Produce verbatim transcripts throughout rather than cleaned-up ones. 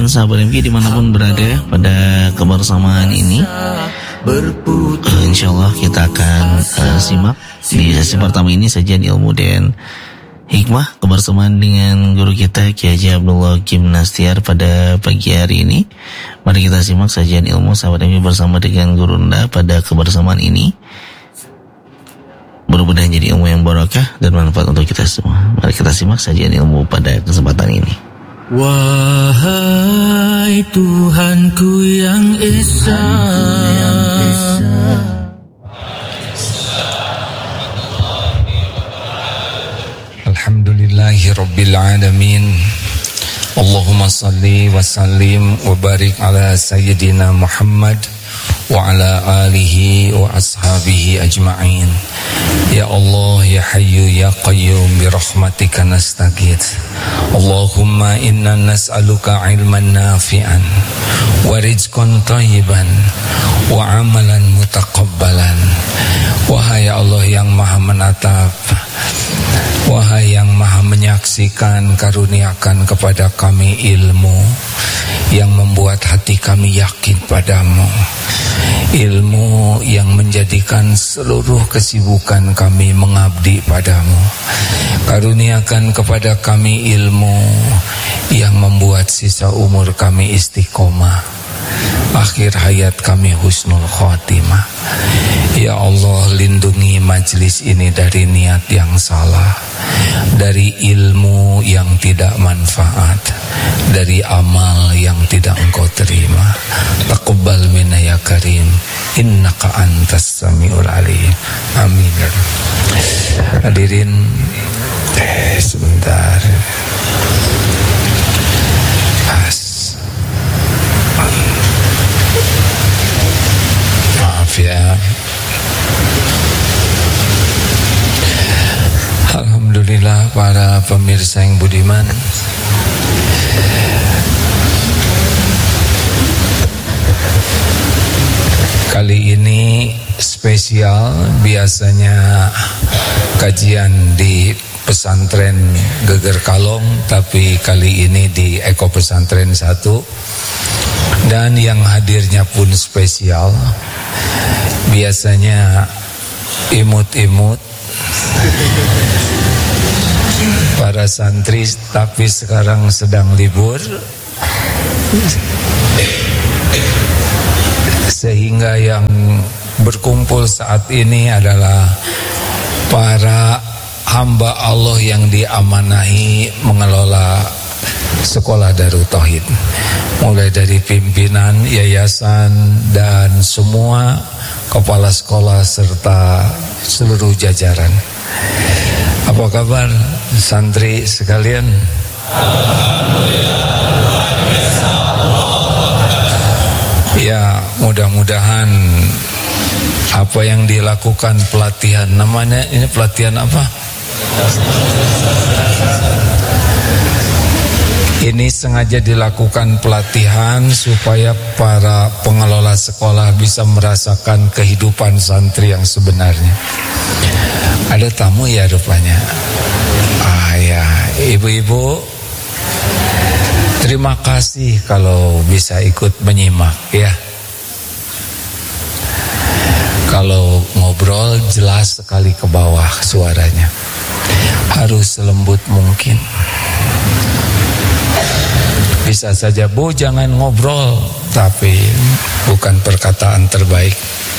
sahabat M G dimanapun berada pada kebersamaan ini. Uh, Insya Allah kita akan uh, simak di sesi pertama ini sajian ilmu dan hikmah kebersamaan dengan guru kita Kiai Haji Abdullah Kim Nastiar pada pagi hari ini. Mari kita simak sajian ilmu sahabat M G bersama dengan guru Anda pada kebersamaan ini. Mudah-mudahan jadi ilmu yang barakah dan manfaat untuk kita semua. Mari kita simak sajian ilmu pada kesempatan ini. Wahai Tuhanku yang Esa, Alhamdulillahi Rabbil Alamin. Allahumma salli wa sallim wa barik ala Sayyidina Muhammad wa ala alihi wa ashabihi ajma'in. Ya Allah, ya Hayyu, ya Qayyum, bi rahmatika nastaghits. Allahumma inna nas'aluka ilman nafi'an wa rizqan thayyiban wa amalan mutaqabbalan. Wahai Allah yang Maha Menatap, wahai yang Maha Menyaksikan, karuniakan kepada kami ilmu yang membuat hati kami yakin padamu, ilmu yang menjadikan seluruh kesibukan kami mengabdi padamu. Karuniakan kepada kami ilmu yang membuat sisa umur kami istiqomah, akhir hayat kami husnul khotimah. Ya Allah, lindungi majlis ini dari niat yang salah, dari ilmu yang tidak manfaat, dari amal yang tidak Engkau terima. Taqabbal minna ya Karim, innaka antas samiul alim. Amin. Hadirin, eh, sebentar. As. Maaf ya. Alhamdulillah para pemirsa yang budiman, kali ini spesial. Biasanya kajian di pesantren Geger Kalong, tapi kali ini di Eko Pesantren satu. Dan yang hadirnya pun spesial. Biasanya imut-imut para santri, tapi sekarang sedang libur, sehingga yang berkumpul saat ini adalah para hamba Allah yang diamanahi mengelola Sekolah Darut Tauhid, mulai dari pimpinan yayasan dan semua kepala sekolah serta seluruh jajaran. Apa kabar santri sekalian? Ya, mudah-mudahan apa yang dilakukan pelatihan, namanya ini pelatihan apa? Ini sengaja dilakukan pelatihan supaya para pengelola sekolah bisa merasakan kehidupan santri yang sebenarnya. Ada tamu ya rupanya. Ah ya, ibu-ibu, terima kasih kalau bisa ikut menyimak ya. Kalau ngobrol jelas sekali ke bawah suaranya. Harus selembut mungkin. Bisa saja, Bu, jangan ngobrol, tapi bukan perkataan terbaik.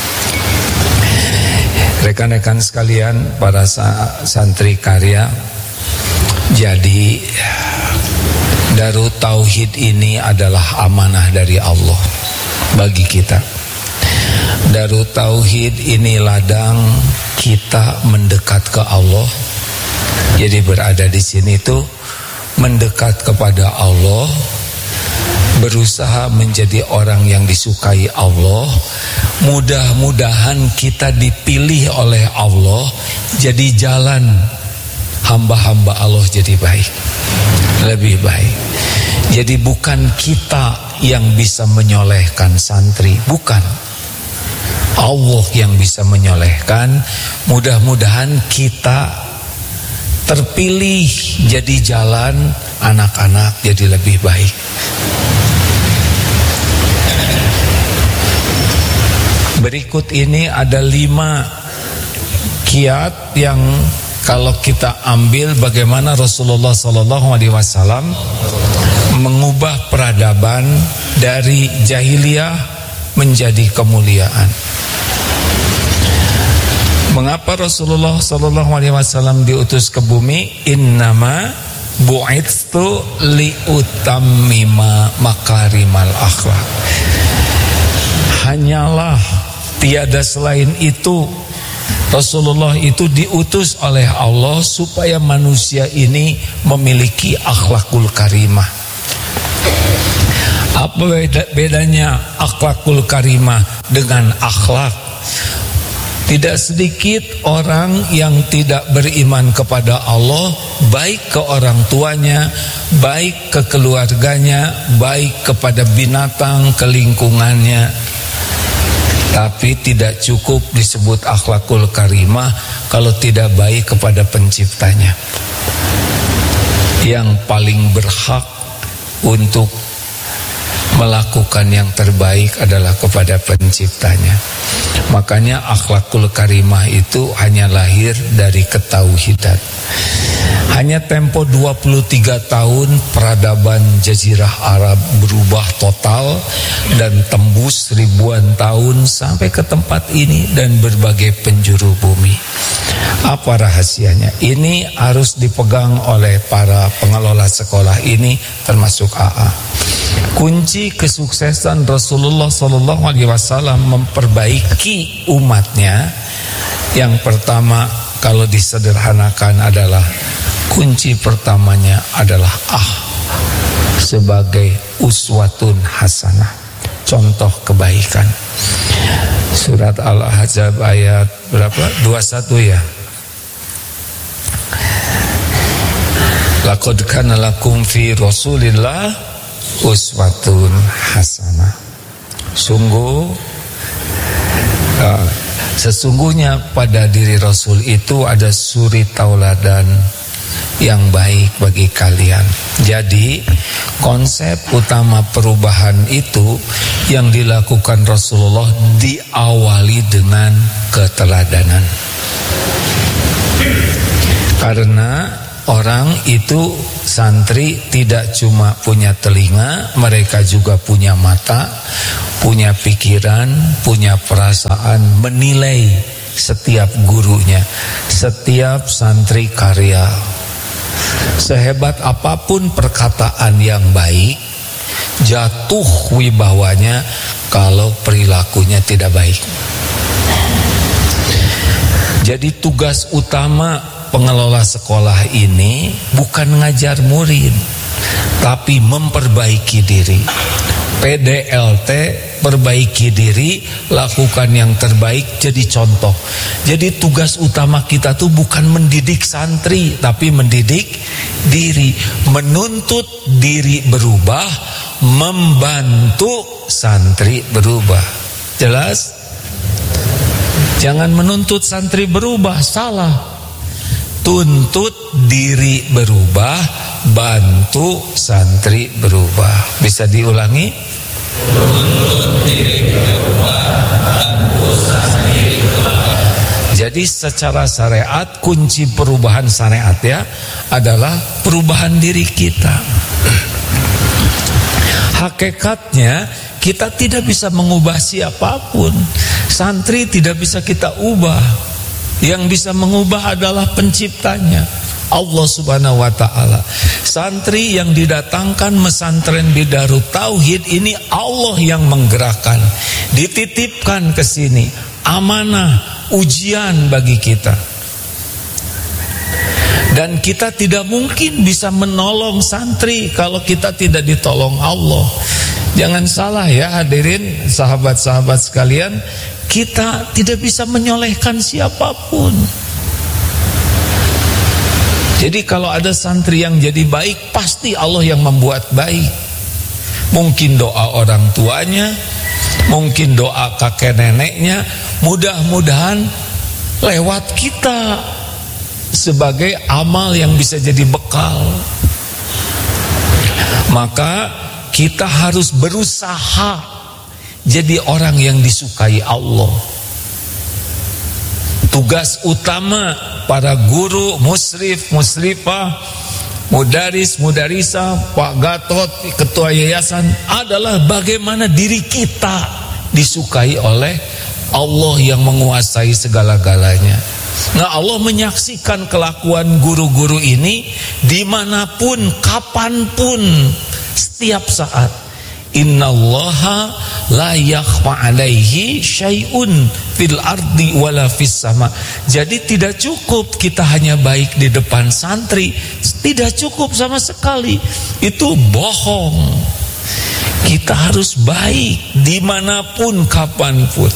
Rekan-rekan sekalian, para santri karya, jadi Darut Tauhid ini adalah amanah dari Allah bagi kita. Darut Tauhid ini ladang kita mendekat ke Allah. Jadi berada di sini tuh mendekat kepada Allah, berusaha menjadi orang yang disukai Allah. Mudah-mudahan kita dipilih oleh Allah jadi jalan hamba-hamba Allah jadi baik, lebih baik. Jadi bukan kita yang bisa menyolehkan santri, bukan. Allah yang bisa menyolehkan. Mudah-mudahan kita terpilih jadi jalan anak-anak jadi lebih baik. Berikut ini ada lima kiat yang kalau kita ambil bagaimana Rasulullah Sallallahu Alaihi Wasallam mengubah peradaban dari jahiliyah menjadi kemuliaan. Mengapa Rasulullah Sallallahu Alaihi Wasallam diutus ke bumi? Innama bu'itstu liutammima makarimal akhlak. Hanyalah, tiada selain itu, Rasulullah itu diutus oleh Allah supaya manusia ini memiliki akhlakul karimah. Apa beda, bedanya akhlakul karimah dengan akhlak? Tidak sedikit orang yang tidak beriman kepada Allah, baik ke orang tuanya, baik ke keluarganya, baik kepada binatang, ke lingkungannya, tapi tidak cukup disebut akhlakul karimah kalau tidak baik kepada penciptanya. Yang paling berhak untuk melakukan yang terbaik adalah kepada penciptanya. Makanya akhlakul karimah itu hanya lahir dari ketauhidan. Hanya tempo dua puluh tiga tahun peradaban Jazirah Arab berubah total dan tembus ribuan tahun sampai ke tempat ini dan berbagai penjuru bumi. Apa rahasianya? Ini harus dipegang oleh para pengelola sekolah ini, termasuk A A. Kunci kesuksesan Rasulullah Sallallahu Alaihi Wasallam memperbaiki umatnya, yang pertama kalau disederhanakan adalah kunci pertamanya adalah ah sebagai uswatun hasanah, contoh kebaikan. Surat Al-Ahzab ayat berapa? dua puluh satu ya. Laqad kana lakum fi Rasulillah uswatun hasanah. Sungguh uh, sesungguhnya pada diri Rasul itu ada suri tauladan yang baik bagi kalian. Jadi konsep utama perubahan itu yang dilakukan Rasulullah diawali dengan keteladanan. Karena orang itu, santri, tidak cuma punya telinga, mereka juga punya mata, punya pikiran, punya perasaan, menilai setiap gurunya. Setiap santri karya. Sehebat apapun perkataan yang baik, jatuh wibawanya kalau perilakunya tidak baik. Jadi tugas utama pengelola sekolah ini bukan ngajar murid, tapi memperbaiki diri. P D L T, perbaiki diri, lakukan yang terbaik, jadi contoh. Jadi tugas utama kita tuh bukan mendidik santri, tapi mendidik diri, menuntut diri berubah, membantu santri berubah. Jelas? Jangan menuntut santri berubah, salah. Tuntut diri berubah, bantu santri berubah. Bisa diulangi? Tuntut diri berubah, bantu santri berubah. Jadi secara syariat, kunci perubahan syariat ya adalah perubahan diri kita. Hakikatnya kita tidak bisa mengubah siapapun. Santri tidak bisa kita ubah. Yang bisa mengubah adalah penciptanya, Allah Subhanahu wa ta'ala. Santri yang didatangkan mesantren Bidarut Tauhid ini Allah yang menggerakkan, dititipkan ke sini, amanah, ujian bagi kita. Dan kita tidak mungkin bisa menolong santri kalau kita tidak ditolong Allah. Jangan salah ya hadirin, sahabat-sahabat sekalian, kita tidak bisa menyolehkan siapapun. Jadi kalau ada santri yang jadi baik, pasti Allah yang membuat baik. Mungkin doa orang tuanya, mungkin doa kakek neneknya, mudah-mudahan lewat kita sebagai amal yang bisa jadi bekal. Maka kita harus berusaha jadi orang yang disukai Allah. Tugas utama para guru, musrif, musrifah, mudaris, mudarisa, Pak Gatot, ketua yayasan adalah bagaimana diri kita disukai oleh Allah yang menguasai segala-galanya. Nah, Allah menyaksikan kelakuan guru-guru ini dimanapun, kapanpun, setiap saat. Innallaha la yakhfa alaihi syai'un fil ardi wala fis sama. Jadi tidak cukup kita hanya baik di depan santri, tidak cukup sama sekali. Itu bohong. Kita harus baik dimanapun, kapanpun.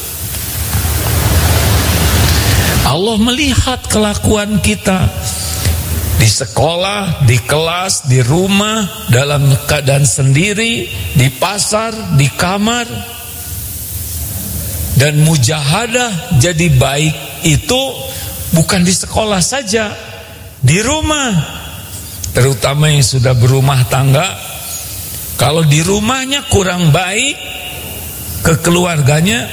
Allah melihat kelakuan kita di sekolah, di kelas, di rumah, dalam keadaan sendiri, di pasar, di kamar. Dan mujahadah jadi baik itu bukan di sekolah saja, di rumah. Terutama yang sudah berumah tangga, kalau di rumahnya kurang baik ke keluarganya,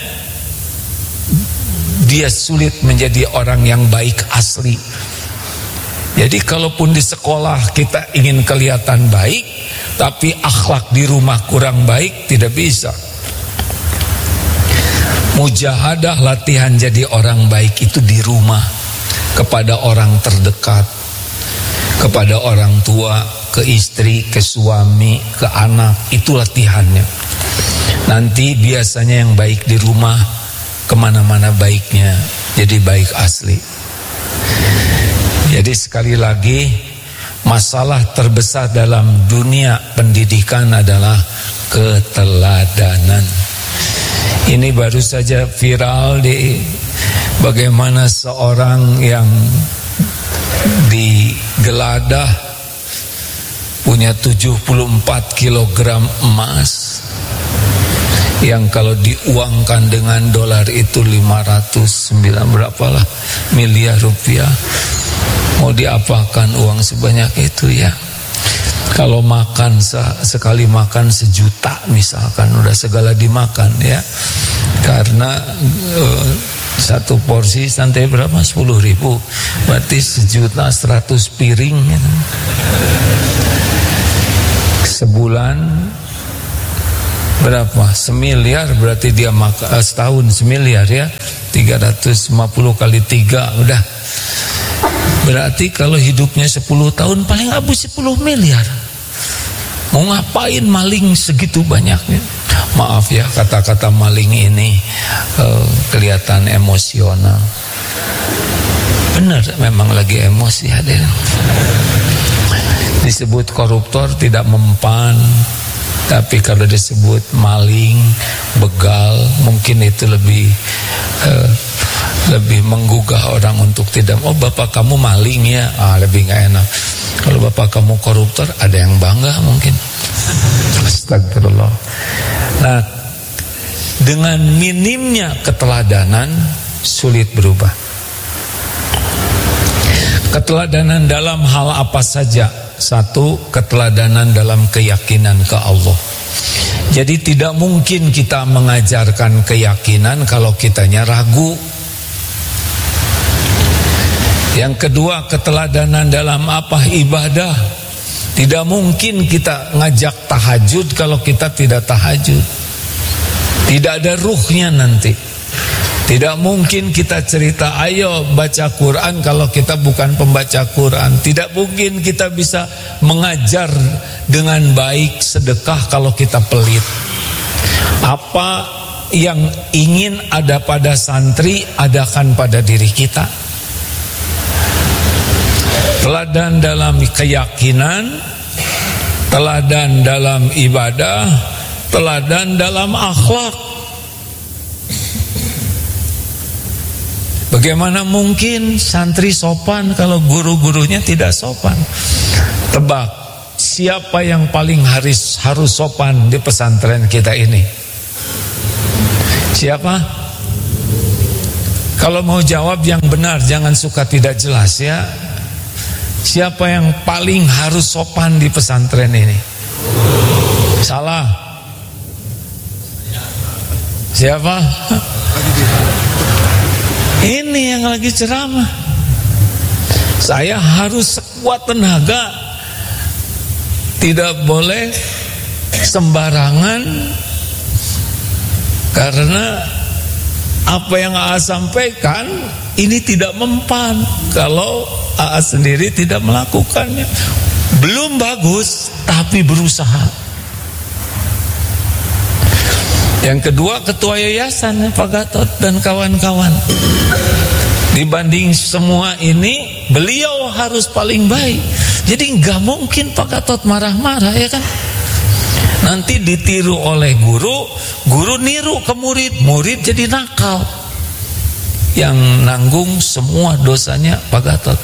dia sulit menjadi orang yang baik asli. Jadi kalaupun di sekolah kita ingin kelihatan baik, tapi akhlak di rumah kurang baik, tidak bisa. Mujahadah, latihan jadi orang baik itu di rumah, kepada orang terdekat, kepada orang tua, ke istri, ke suami, ke anak. Itu latihannya. Nanti biasanya yang baik di rumah kemana-mana baiknya, jadi baik asli. Jadi sekali lagi, masalah terbesar dalam dunia pendidikan adalah keteladanan. Ini baru saja viral di bagaimana seorang yang digeladah punya tujuh puluh empat kilogram emas, yang kalau diuangkan dengan dolar itu lima ratus sembilan berapalah miliar rupiah. Mau diapakan uang sebanyak itu ya? Kalau makan sekali makan sejuta misalkan, udah segala dimakan ya. Karena uh, satu porsi santai berapa? Sepuluh ribu, berarti sejuta seratus piring ya. Sebulan berapa? Semiliar, berarti dia makan uh, setahun semiliar ya. Tiga ratus lima puluh kali tiga udah. Berarti kalau hidupnya sepuluh tahun paling habis sepuluh miliar. Mau ngapain maling segitu banyaknya? Maaf ya, kata-kata maling ini uh, kelihatan emosional. Benar, memang lagi emosi hadir. Disebut koruptor tidak mempan, tapi kalau disebut maling, begal, mungkin itu lebih uh, lebih menggugah orang untuk tidak. Oh, bapak kamu maling ya, ah, lebih nggak enak. Kalau bapak kamu koruptor, ada yang bangga mungkin. Astagfirullah. Nah, dengan minimnya keteladanan sulit berubah. Keteladanan dalam hal apa saja? Satu, keteladanan dalam keyakinan ke Allah. Jadi tidak mungkin kita mengajarkan keyakinan kalau kitanya ragu. Yang kedua, keteladanan dalam apa? Ibadah. Tidak mungkin kita ngajak tahajud kalau kita tidak tahajud. Tidak ada ruhnya nanti. Tidak mungkin kita cerita ayo baca Quran kalau kita bukan pembaca Quran. Tidak mungkin kita bisa mengajar dengan baik sedekah kalau kita pelit. Apa yang ingin ada pada santri, adakan pada diri kita. Teladan dalam keyakinan, teladan dalam ibadah, teladan dalam akhlak. Bagaimana mungkin santri sopan kalau guru-gurunya tidak sopan? Tebak, siapa yang paling harus, harus sopan di pesantren kita ini? Siapa? Kalau mau jawab yang benar, jangan suka tidak jelas ya. Siapa yang paling harus sopan di pesantren ini? Salah. Siapa? Ini yang lagi ceramah. Saya harus sekuat tenaga, tidak boleh sembarangan, karena apa yang A A sampaikan ini tidak mempan kalau A A sendiri tidak melakukannya. Belum bagus, tapi berusaha. Yang kedua, ketua yayasan Pak Gatot dan kawan-kawan. Dibanding semua ini, beliau harus paling baik. Jadi nggak mungkin Pak Gatot marah-marah, ya kan? Nanti ditiru oleh guru, guru niru ke murid, murid jadi nakal. Yang nanggung semua dosanya Pak Gatot.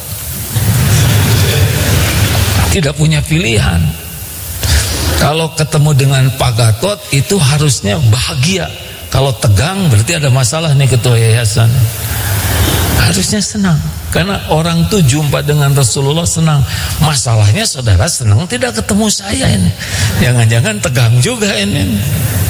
Tidak punya pilihan. Kalau ketemu dengan Pak Gatot itu harusnya bahagia. Kalau tegang berarti ada masalah nih ketua yayasan. Harusnya senang, karena orang tuh jumpa dengan Rasulullah senang. Masalahnya saudara senang tidak ketemu saya ini. Jangan-jangan tegang juga ini.